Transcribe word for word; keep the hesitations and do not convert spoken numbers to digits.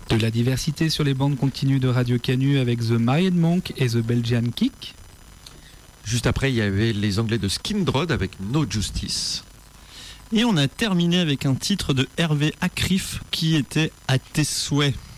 De la diversité sur les bandes continues de Radio Canu avec The Married Monk et The Belgian Kick. Juste après, il y avait les Anglais de Skindred avec No Justice. Et on a terminé avec un titre de Hervé Acrif qui était À tes souhaits.